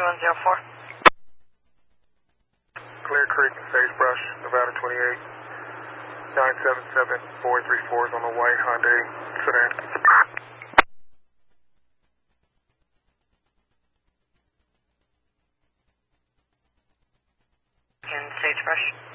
3104. Clear Creek and Sagebrush, Nevada 28. 977-434 is on the white Hyundai sedan. In Sagebrush.